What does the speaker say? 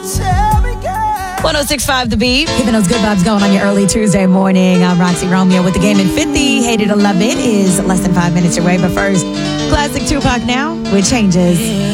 1065 The Beat. Keeping those good vibes going on your early Tuesday morning. I'm Roxy Romeo with the game in 50. Hated to love it is less than 5 minutes away. But first, classic Tupac now with Changes.